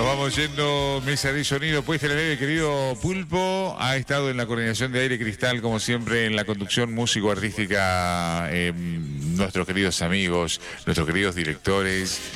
vamos yendo, mesa de sonido puesta en el aire, querido Pulpo. Ha estado en la coordinación de Aire Cristal, como siempre, en la conducción músico-artística, nuestros queridos amigos, nuestros queridos directores.